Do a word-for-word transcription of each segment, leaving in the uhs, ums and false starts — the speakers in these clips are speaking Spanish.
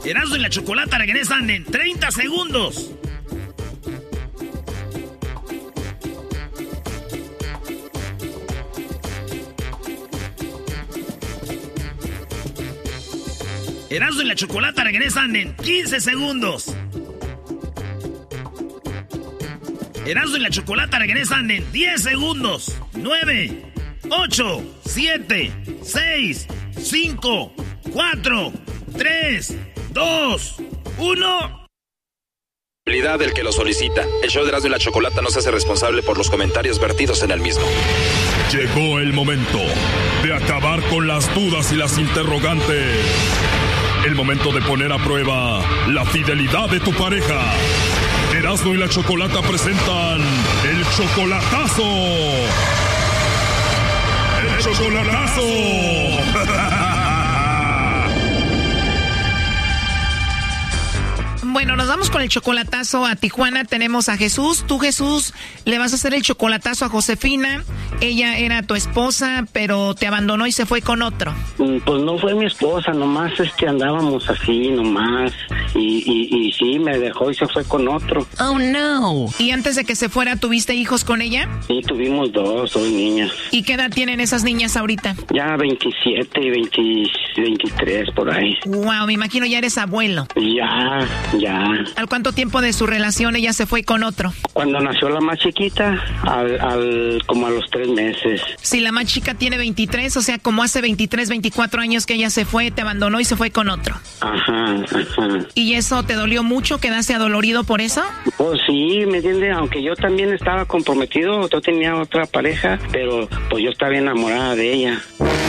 Erasmo y la Chocolata regresan en treinta segundos. Erasmo y la Chocolata regresan en quince segundos. Erasmo y la Chocolata regresan en diez segundos. nueve, ocho, siete, seis, cinco, cuatro, tres, dos, uno. Del que lo solicita. El show de Erasmo y la Chocolata no se hace responsable por los comentarios vertidos en el mismo. Llegó el momento de acabar con las dudas y las interrogantes. El momento de poner a prueba la fidelidad de tu pareja. Erasmo y la Chocolata presentan el chocolatazo. ¡El chocolatazo! Bueno, nos vamos con el chocolatazo a Tijuana. Tenemos a Jesús. Tú, Jesús, le vas a hacer el chocolatazo a Josefina. Ella era tu esposa, pero te abandonó y se fue con otro. Pues no fue mi esposa, nomás este andábamos así, nomás. Y, y, y sí, me dejó y se fue con otro. Oh, no. ¿Y antes de que se fuera, tuviste hijos con ella? Sí, tuvimos dos, dos niñas. ¿Y qué edad tienen esas niñas ahorita? Ya veintisiete y veinte, veintitrés, por ahí. Wow, me imagino ya eres abuelo. Ya, ya. ¿Al cuánto tiempo de su relación ella se fue con otro? Cuando nació la más chiquita, al, al como a los tres meses. Si la más chica tiene veintitrés, o sea, como hace veintitrés, veinticuatro años que ella se fue, te abandonó y se fue con otro. Ajá, ajá. ¿Y eso te dolió mucho? ¿Quedaste adolorido por eso? Pues sí, ¿me entiendes? Aunque yo también estaba comprometido, yo tenía otra pareja, pero pues yo estaba enamorada de ella.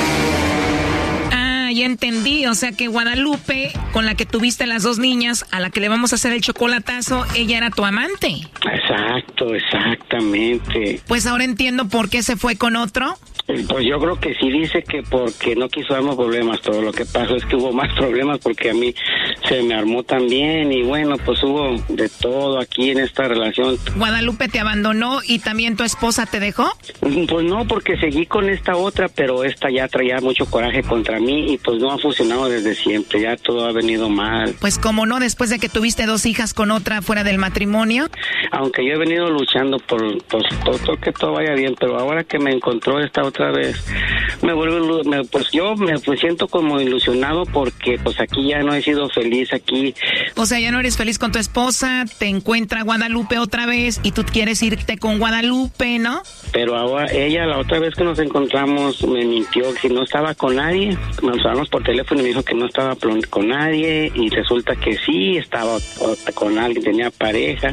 Ya entendí, o sea que Guadalupe, con la que tuviste las dos niñas, a la que le vamos a hacer el chocolatazo, ella era tu amante. Exacto, exactamente. Pues ahora entiendo por qué se fue con otro. Pues yo creo que sí dice que porque no quiso darnos problemas, todo lo que pasó es que hubo más problemas porque a mí se me armó también y bueno, pues hubo de todo aquí en esta relación. ¿Guadalupe te abandonó y también tu esposa te dejó? Pues no, porque seguí con esta otra, pero esta ya traía mucho coraje contra mí y pues no ha funcionado desde siempre, ya todo ha venido mal. Pues como no, después de que tuviste dos hijas con otra fuera del matrimonio. Aunque yo he venido luchando por, por, por, por que todo vaya bien, pero ahora que me encontró esta otra vez me vuelvo me, pues yo me pues siento como ilusionado porque pues aquí ya no he sido feliz aquí. O sea, ya no eres feliz con tu esposa, te encuentra Guadalupe otra vez y tú quieres irte con Guadalupe, ¿no? Pero ahora ella la otra vez que nos encontramos me mintió que no estaba con nadie. Nos hablamos por teléfono y me dijo que no estaba con nadie y resulta que sí estaba con alguien, tenía pareja.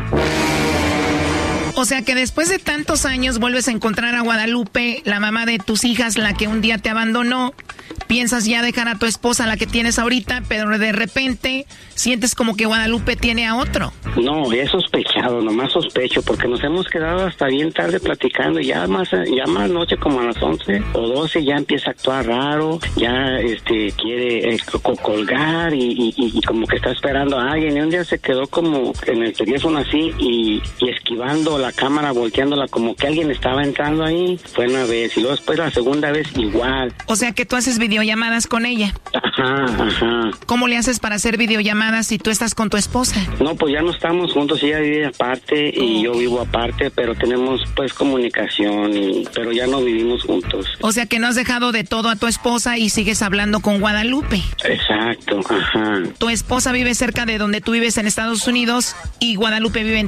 O sea que después de tantos años vuelves a encontrar a Guadalupe, la mamá de tus hijas, la que un día te abandonó. Piensas ya dejar a tu esposa, la que tienes ahorita, pero de repente sientes como que Guadalupe tiene a otro. No, he sospechado, nomás sospecho, porque nos hemos quedado hasta bien tarde platicando. Ya más, ya más noche, como a las once o doce, ya empieza a actuar raro, ya este quiere eh, colgar y, y, y como que está esperando a alguien. Y un día se quedó como en el teléfono así y, y esquivando la cámara, volteándola, como que alguien estaba entrando ahí. Fue una vez y luego después la segunda vez igual. O sea que tú haces videollamadas con ella. Ajá, ajá. ¿Cómo le haces para hacer videollamadas si tú estás con tu esposa? No, pues ya no estamos juntos, ella vive aparte y yo vivo aparte, pero tenemos pues comunicación, y, pero ya no vivimos juntos. O sea que no has dejado de todo a tu esposa y sigues hablando con Guadalupe. Exacto, ajá. Tu esposa vive cerca de donde tú vives en Estados Unidos y Guadalupe vive en